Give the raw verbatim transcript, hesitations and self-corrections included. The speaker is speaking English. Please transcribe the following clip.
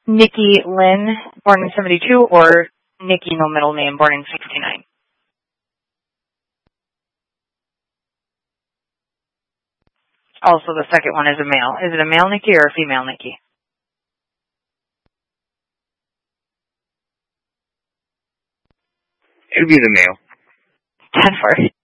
Nikki Lynn, born in seventy-two, or Nikki, no middle name, born in sixty-nine? Also, the second one is a male. Is it a male Nikki or a female Nikki? It would be the male. ten four.